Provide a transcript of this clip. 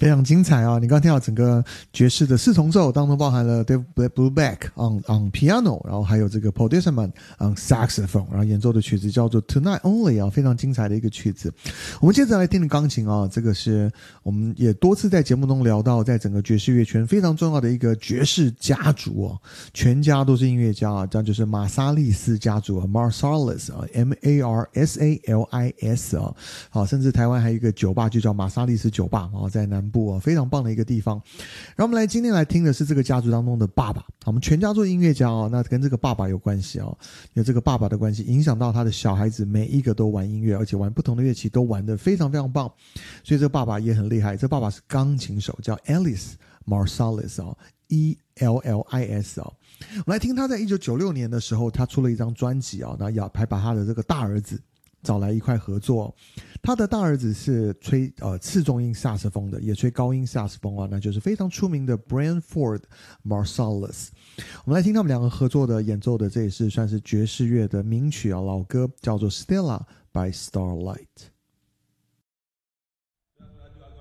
非常精彩啊！你刚刚听到整个爵士的四重奏当中包含了 Dave Brubeck on piano， 然后还有这个 Paul Disselman on saxophone， 然后演奏的曲子叫做 Tonight Only 啊，非常精彩的一个曲子。我们接着来听的钢琴啊，这个是我们也多次在节目中聊到，在整个爵士乐圈非常重要的一个爵士家族哦，全家都是音乐家啊，这样就是马萨利斯家族啊 ，Marsalis 啊 ，M-A-R-S-A-L-I-S 啊，好，甚至台湾还有一个酒吧就叫马萨利斯酒吧啊，在南部啊，非常棒的一个地方。然后我们今天来听的是这个家族当中的爸爸，我们全家做音乐家哦，那跟这个爸爸有关系哦，有这个爸爸的关系，影响到他的小孩子每一个都玩音乐，而且玩不同的乐器都玩得非常非常棒，所以这个爸爸也很厉害。这爸爸是钢琴手，叫 Ellis Marsalis 哦 ，E-L-L-I-S 哦。我们来听他在1996年的时候，他出了一张专辑啊，那还把他的这个大儿子找来一块合作。他的大儿子是吹次重音萨克斯风的，也吹高音萨克斯风啊，那就是非常出名的 Branford Marsalis。我们来听他们两个合作的演奏的，这也是算是爵士乐的名曲啊，老歌叫做 Stella by Starlight。